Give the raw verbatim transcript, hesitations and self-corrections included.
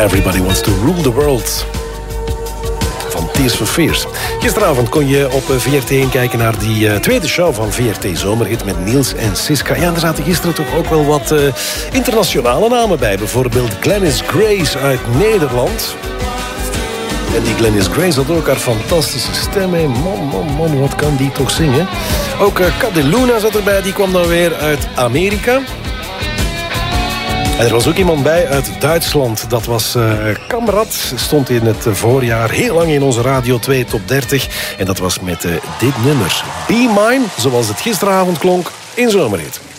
Everybody Wants to Rule the World van Tears for Fears. Gisteravond kon je op V R T één kijken naar die uh, tweede show van V R T Zomerhit met Niels en Siska. Ja, er zaten gisteren toch ook wel wat uh, internationale namen bij. Bijvoorbeeld Glennis Grace uit Nederland. En die Glennis Grace had ook haar fantastische stem. Hè. Man, man, man, wat kan die toch zingen. Ook uh, Cat de Luna zat erbij, die kwam dan weer uit Amerika. En er was ook iemand bij uit Duitsland. Dat was uh, Kamrat. Stond in het voorjaar heel lang in onze Radio twee Top dertig. En dat was met uh, dit nummer. Be Mine, zoals het gisteravond klonk in Zomerhit.